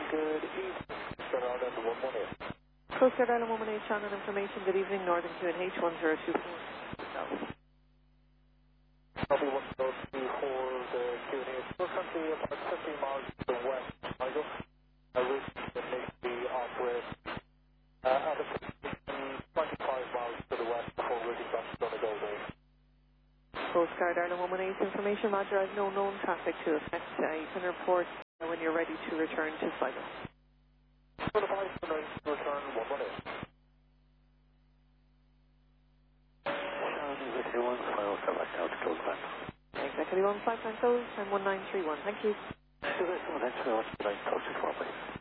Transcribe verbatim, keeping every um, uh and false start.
Good evening. Sir Island one one eight. Coast Guard Island one one eight, channel information. Good evening, Northern Q and H one zero two four. Copy one zero two four, the Q and A. We're currently about fifty miles to the west, Michael. A route that needs to be off-road. Uh, at a twenty-five miles to the west before routing back to Donegal Bay. Coast Guard Island one one eight, information. Roger, I have no known traffic to affect. Uh, you can report when you're ready to return to Sligo. For the five to nine, return one one eight. Executive one, final select out to close back. Executive one, five nine zero and one nine three one. Thank you. Executive one, thanks very much. Good night. Talk to you tomorrow, please.